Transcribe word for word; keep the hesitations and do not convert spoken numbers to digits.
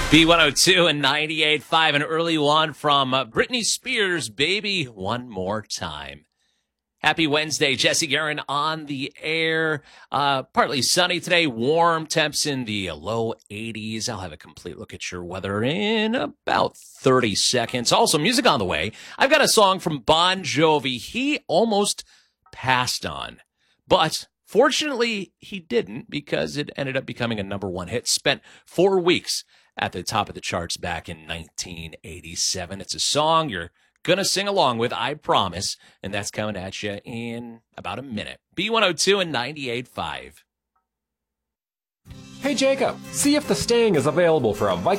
B one oh two and ninety-eight point five, an early one from uh, Britney Spears, Baby One More Time. Happy Wednesday, Jesse Guerin on the air. Uh, partly sunny today, warm temps in the low eighties. I'll have a complete look at your weather in about thirty seconds. Also, music on the way. I've got a song from Bon Jovi he almost passed on, but fortunately he didn't, because it ended up becoming a number one hit. Spent four weeks at the top of the charts back in nineteen eighty-seven. It's a song you're going to sing along with, I promise, and that's coming at you in about a minute. B one oh two and ninety-eight point five. Hey Jacob, see if the Stang is available for a Viking